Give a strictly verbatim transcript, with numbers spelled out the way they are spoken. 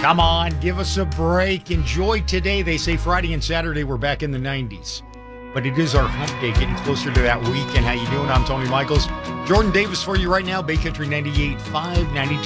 Come on, give us a break. Enjoy today. They say Friday and Saturday we're back in the nineties. But it is our hump day, getting closer to that weekend. How you doing? I'm Tony Michaels. Jordan Davis for you right now. Bay Country ninety-eight point five, ninety-two.